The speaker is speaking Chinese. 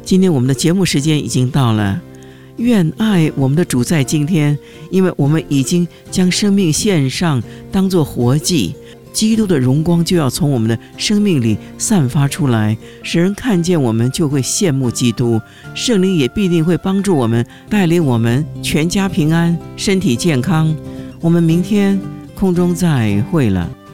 今天我们的节目时间已经到了，愿爱我们的主在今天，因为我们已经将生命献上，当作活祭，基督的荣光就要从我们的生命里散发出来，使人看见我们就会羡慕基督，圣灵也必定会帮助我们，带领我们全家平安，身体健康。我们明天空中再会了。